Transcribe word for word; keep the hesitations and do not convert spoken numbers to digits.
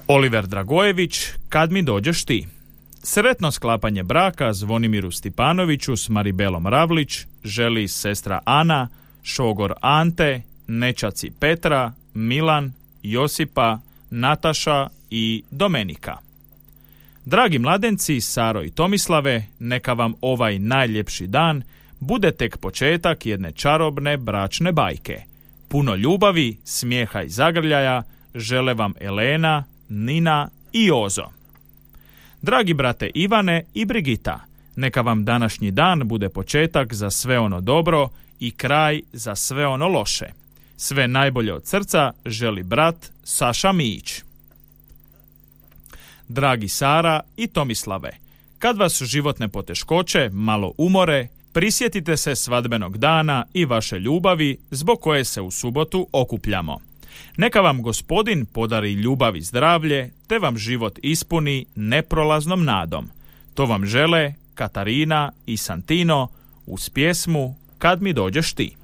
Oliver Dragojević, Kad mi dođeš ti. Sretno sklapanje braka Zvonimiru Stipanoviću s Maribelom Ravlić želi sestra Ana, šogor Ante, nećaci Petra, Milan, Josipa, Nataša i Domenika. Dragi mladenci, Saro i Tomislave, neka vam ovaj najljepši dan bude tek početak jedne čarobne bračne bajke. Puno ljubavi, smijeha i zagrljaja žele vam Elena, Nina i Ozo. Dragi brate Ivane i Brigita, neka vam današnji dan bude početak za sve ono dobro i kraj za sve ono loše. Sve najbolje od srca želi brat Saša Mijić. Dragi Sara i Tomislave, kad vas životne poteškoće malo umore, prisjetite se svadbenog dana i vaše ljubavi zbog koje se u subotu okupljamo. Neka vam Gospodin podari ljubav i zdravlje, te vam život ispuni neprolaznom nadom. To vam žele Katarina i Santino uz pjesmu Kad mi dođeš ti.